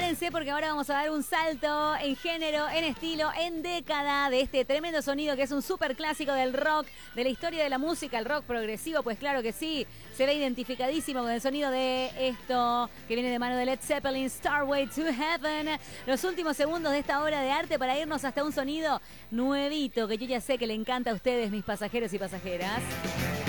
Prepárense porque ahora vamos a dar un salto en género, en estilo, en década de este tremendo sonido que es un súper clásico del rock, de la historia de la música, el rock progresivo, pues claro que sí, se ve identificadísimo con el sonido de esto que viene de mano de Led Zeppelin, Starway to Heaven. Los últimos segundos de esta obra de arte para irnos hasta un sonido nuevito que yo ya sé que le encanta a ustedes, mis pasajeros y pasajeras.